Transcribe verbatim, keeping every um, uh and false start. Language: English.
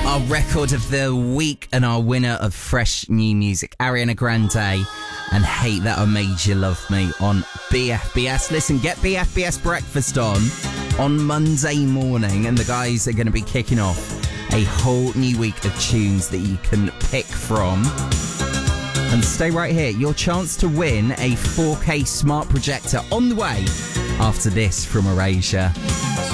Our record of the week and our winner of fresh new music, Ariana Grande, and Hate That I Made You Love Me on B F B S. Listen, get B F B S breakfast on on Monday morning, and the guys are going to be kicking off a whole new week of tunes that you can pick from. And stay right here, your chance to win a four K smart projector on the way after this from Erasure.